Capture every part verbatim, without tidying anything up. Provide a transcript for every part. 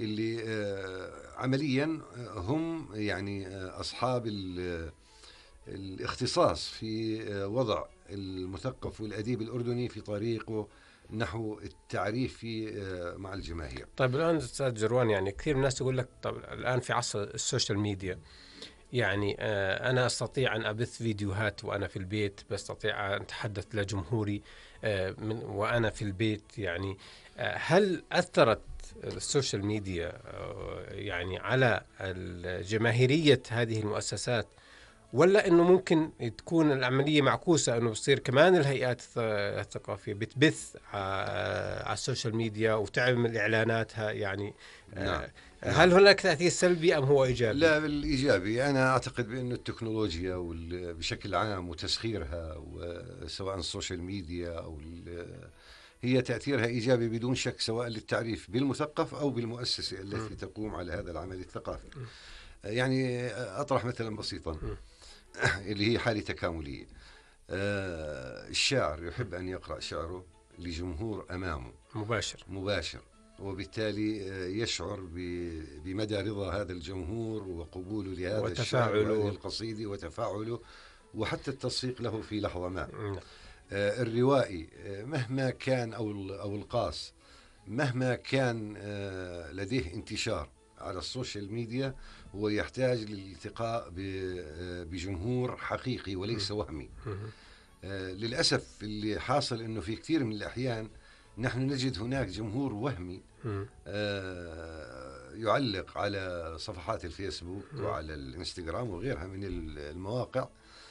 اللي عمليا هم يعني أصحاب الاختصاص في وضع المثقف والأديب الأردني في طريقه نحو التعريف في مع الجماهير. طيب الآن أستاذ جروان، يعني كثير من الناس يقول لك طب الآن في عصر السوشيال ميديا، يعني آه أنا أستطيع أن أبث فيديوهات وأنا في البيت، بستطيع أن أتحدث لجمهوري آه من وأنا في البيت. يعني آه هل أثرت السوشيال ميديا آه يعني على جماهيرية هذه المؤسسات، ولا إنه ممكن تكون العملية معكوسة، إنه بصير كمان الهيئات الثقافية بتبث على السوشيال ميديا وتعمل إعلاناتها؟ يعني نعم. هل نعم. هناك تأثير سلبي أم هو إيجابي؟ لا، بالإيجابي. أنا أعتقد بأن التكنولوجيا بشكل عام وتسخيرها، سواء السوشيال ميديا أو هي تأثيرها إيجابي بدون شك، سواء للتعريف بالمثقف أو بالمؤسسة التي تقوم على هذا العمل الثقافي. يعني أطرح مثلا بسيطا اللي هي حالة تكاملية. الشاعر يحب أن يقرأ شعره لجمهور أمامه مباشر مباشر وبالتالي يشعر بمدى رضا هذا الجمهور وقبوله لهذا الشعر وهذه القصيدة وتفاعله، وحتى التصفيق له في لحظة ما. الروائي مهما كان أو أو القاص مهما كان لديه انتشار على السوشيال ميديا، هو يحتاج للالتقاء بجمهور حقيقي وليس وهمي. للأسف اللي حاصل أنه في كثير من الأحيان نحن نجد هناك جمهور وهمي يعلق على صفحات الفيسبوك وعلى الانستغرام وغيرها من المواقع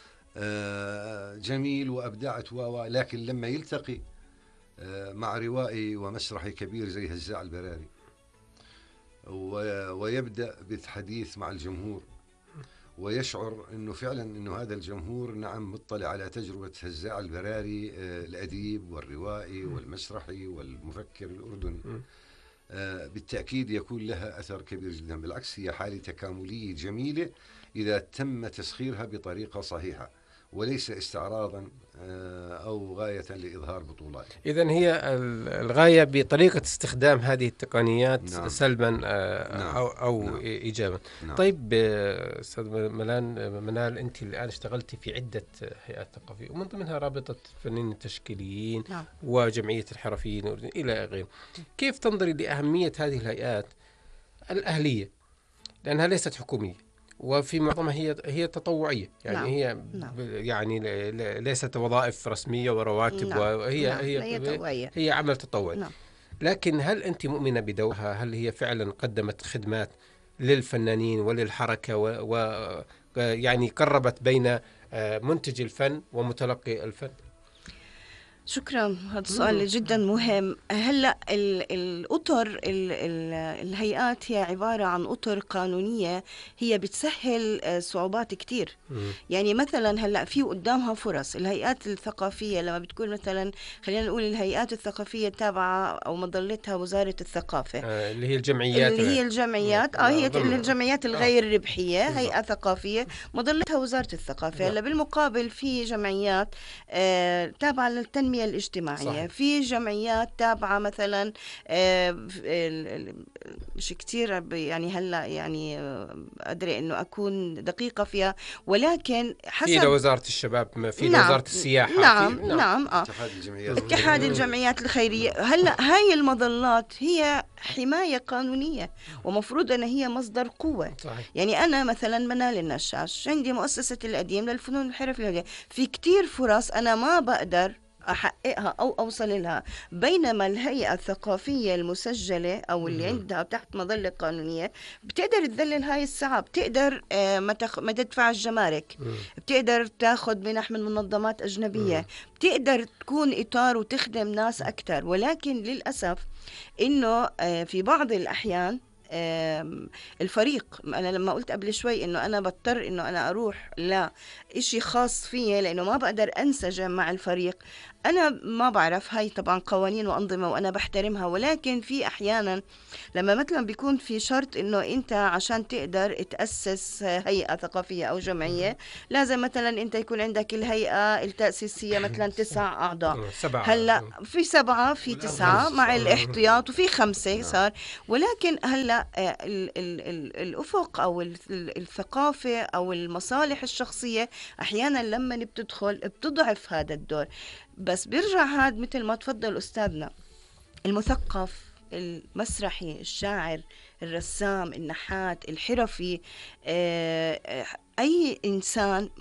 جميل وأبدعت و لكن لما يلتقي مع روائي ومسرحي كبير زي هزاع البراري ويبدأ بالحديث مع الجمهور ويشعر أنه فعلا أنه هذا الجمهور نعم مطلع على تجربة هزاع البراري الأديب والروائي والمسرحي والمفكر الأردني، بالتأكيد يكون لها أثر كبير جدا. بالعكس، هي حالة تكاملية جميلة إذا تم تسخيرها بطريقة صحيحة وليس استعراضا أو غاية لإظهار بطولات. إذن هي الغاية بطريقة استخدام هذه التقنيات نعم. سلبا نعم. أو, أو نعم. إيجابا. نعم. طيب أستاذ منال منال أنت الآن اشتغلتي في عدة هيئات ثقافية ومن ضمنها رابطة الفنانين التشكيليين. نعم. وجمعية الحرفيين إلى غيره. كيف تنظري لأهمية هذه الهيئات الأهلية، لأنها ليست حكومية وفي معظمها هي هي تطوعية، يعني نعم. هي نعم. يعني ليست وظائف رسمية ورواتب. نعم. وهي نعم. هي هي, هي عمل تطوعي. نعم. لكن هل أنت مؤمنة بدورها؟ هل هي فعلا قدمت خدمات للفنانين وللحركة و, و يعني قربت بين منتج الفن ومتلقي الفن؟ شكرا، هذا السؤال جدا مهم. هلا الأطر الهيئات هي عبارة عن أطر قانونية هي بتسهل صعوبات كتير. يعني مثلا هلا في قدامها فرص. الهيئات الثقافية لما بتكون مثلا خلينا نقول الهيئات الثقافية تابعة أو مظلتها وزارة الثقافة آه اللي هي الجمعيات اللي هي الجمعيات اه هي الجمعيات الغير ربحية. هيئة ثقافية مظلتها وزارة الثقافة. هلا بالمقابل في جمعيات آه تابعة للتنمية الاجتماعية. صحيح. في جمعيات تابعة مثلا مش كتير يعني هلا يعني أدري إنه أكون دقيقة فيها، ولكن حسب في وزارة الشباب، في نعم. وزارة السياحة. نعم. في نعم. نعم. آه. اتحاد الجمعيات اتحاد الجمعيات الخيرية. هلا هاي المظلات هي حماية قانونية ومفروض أن هي مصدر قوة. صحيح. يعني أنا مثلا منال النشاش عندي مؤسسة القديم للفنون الحرفية، في كتير فرص أنا ما بقدر أحققها أو أوصل لها، بينما الهيئة الثقافية المسجلة أو اللي عندها تحت مظلة قانونية بتقدر تذلل هاي الساعة، بتقدر ما, تخ... ما تدفع الجمارك، بتقدر تاخد منح من منظمات أجنبية، بتقدر تكون إطار وتخدم ناس أكتر. ولكن للأسف إنه في بعض الأحيان الفريق، أنا لما قلت قبل شوي إنه أنا بضطر إنه أنا أروح لا إشي خاص فيه لأنه ما بقدر أنسجم مع الفريق، أنا ما بعرف، هاي طبعا قوانين وأنظمة وأنا بحترمها، ولكن في أحيانا لما مثلا بيكون في شرط إنه أنت عشان تقدر تأسس هيئة ثقافية أو جمعية لازم مثلا أنت يكون عندك الهيئة التأسيسية مثلا تسع أعضاء. سبعة. هلا في سبعة، في تسعة مع الاحتياط، وفي خمسة صار. ولكن هلا ال ال ال الأفق أو الثقافة أو المصالح الشخصية أحيانا لما بتدخل بتضعف هذا الدور. بس بيرجع هاد مثل ما تفضل أستاذنا، المثقف، المسرحي، الشاعر، الرسام، النحات، الحرفي، أي إنسان